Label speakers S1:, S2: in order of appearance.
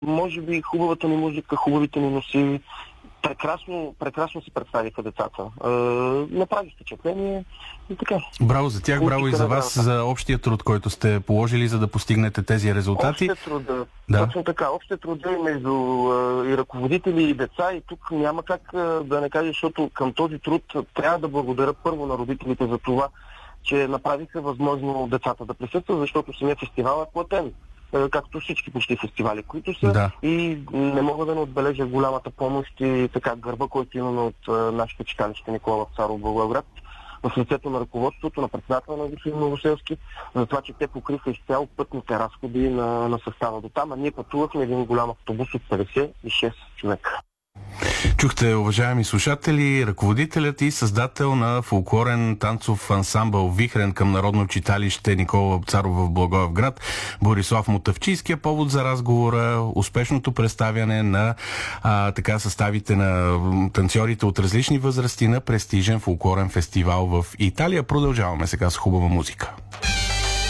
S1: може би хубавата ни музика, хубавите ни носи. Прекрасно се представиха децата. Направи впечатление и така.
S2: Браво за тях, браво и за вас, за общия труд, който сте положили, за да постигнете тези резултати.
S1: Общия труд, точно така. Общия труд между и ръководители и деца, и тук няма как да не кажа, защото към този труд трябва да благодаря първо на родителите за това, че направиха възможно децата да присъстват, защото самия фестивал е платен. Както всички почти фестивали, които са.
S2: Да.
S1: И не мога да не отбележа голямата помощ и така гърба, който имаме от нашето читалище Никола Вапцаров в Благоевград, в лицето на ръководството, на председателя на господин Новоселски, за това, че те покриха изцяло пътните разходи на състава до там, а ние пътувахме един голям автобус от 56 човека.
S2: Чухте, уважаеми слушатели, ръководителят и създател на фолклорен танцов ансамбъл Вихрен към Народно читалище Никола Вапцаров в Благоевград, Борислав Мутавчийския. Повод за разговора, успешното представяне на съставите на танцорите от различни възрасти на престижен фолклорен фестивал в Италия. Продължаваме сега с хубава музика.